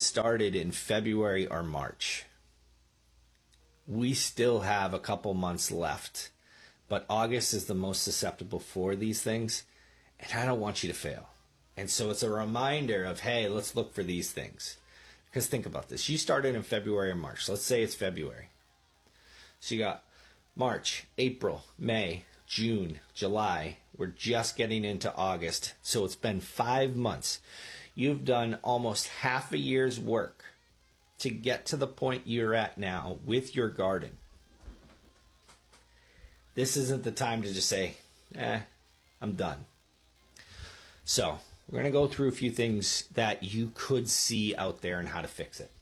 started in February or March. We still have a couple months left, but August is the most susceptible for these things, and I don't want you to fail. And so it's a reminder of, hey, let's look for these things. Because think about this. You started in February or March. Let's say it's February. So you got March, April, May, June, July. We're just getting into August. So it's been 5 months. You've done almost half a year's work to get to the point you're at now with your garden. This isn't the time to just say, I'm done. So we're going to go through a few things that you could see out there and how to fix it.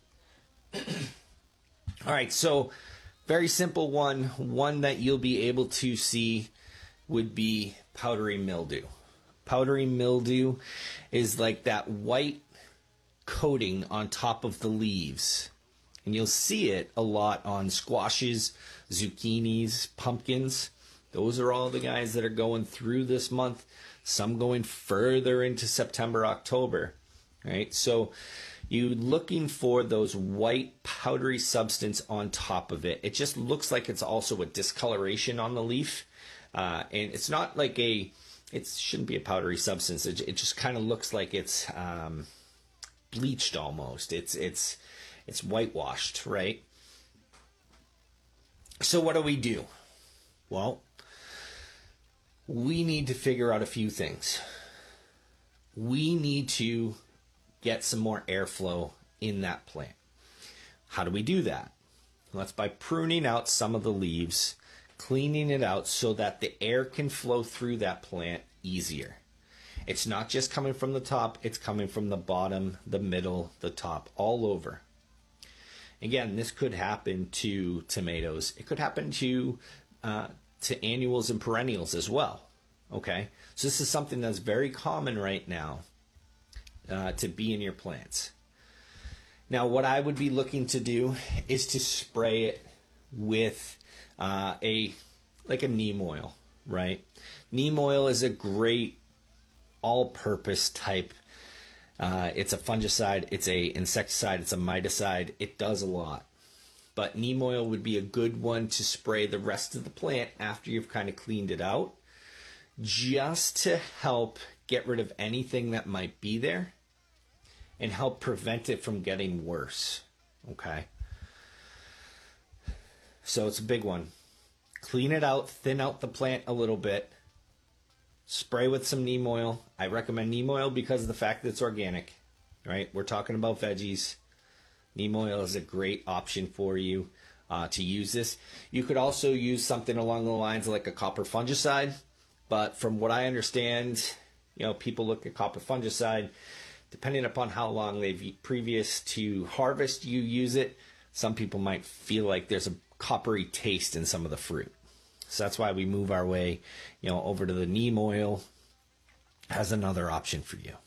All right, so very simple one that you'll be able to see would be powdery mildew. Powdery mildew is like that white coating on top of the leaves. And you'll see it a lot on squashes, zucchinis, pumpkins. Those are all the guys that are going through this month. Some going further into September, October, right? So you're looking for those white powdery substance on top of it. It just looks like it's also a discoloration on the leaf. And it's not like it shouldn't be a powdery substance. It just kind of looks like it's bleached almost. It's whitewashed, right? So what do? Well, we need to figure out a few things. We need to get some more airflow in that plant. How do we do that? Well, that's by pruning out some of the leaves, cleaning it out so that the air can flow through that plant easier. It's not just coming from the top, it's coming from the bottom, the middle, the top, all over. Again, this could happen to tomatoes. It could happen to annuals and perennials as well. Okay, so this is something that's very common right now to be in your plants. Now, what I would be looking to do is to spray it with a neem oil, right? Neem oil is a great all-purpose type. It's a fungicide, it's a insecticide, it's a miticide. It does a lot. But neem oil would be a good one to spray the rest of the plant after you've kind of cleaned it out, just to help get rid of anything that might be there and help prevent it from getting worse. Okay? So it's a big one. Clean it out, thin out the plant a little bit, spray with some neem oil. I recommend neem oil because of the fact that it's organic, right? We're talking about veggies. Neem oil is a great option for you to use this. You could also use something along the lines of like a copper fungicide, but from what I understand, people look at copper fungicide, depending upon how long they've previous to harvest you use it, some people might feel like there's a coppery taste in some of the fruit. So that's why we move our way, over to the neem oil as another option for you.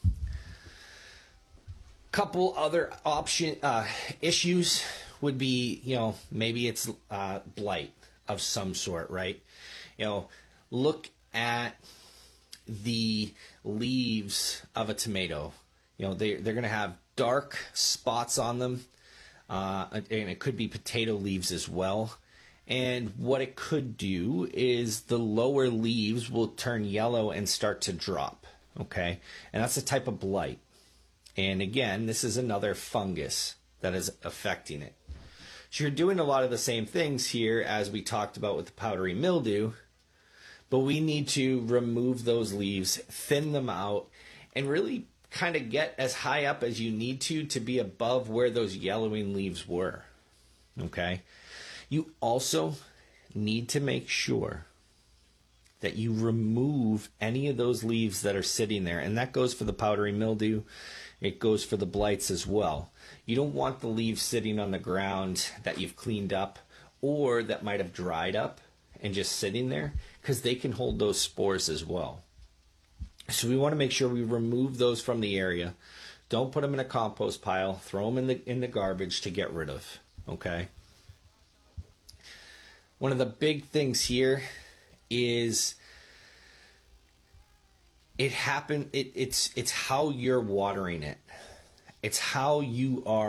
Couple other issues would be, maybe it's blight of some sort, right? Look at the leaves of a tomato. They're going to have dark spots on them, and it could be potato leaves as well. And what it could do is the lower leaves will turn yellow and start to drop, okay? And that's a type of blight. And again, this is another fungus that is affecting it. So you're doing a lot of the same things here as we talked about with the powdery mildew, but we need to remove those leaves, thin them out, and really kind of get as high up as you need to be above where those yellowing leaves were, okay? You also need to make sure that you remove any of those leaves that are sitting there, and that goes for the powdery mildew. It goes for the blights as well. You don't want the leaves sitting on the ground that you've cleaned up or that might have dried up and just sitting there, because they can hold those spores as well. So we want to make sure we remove those from the area. Don't put them in a compost pile. Throw them in the garbage to get rid of, okay? One of the big things here is it's how you're watering it. It's how you are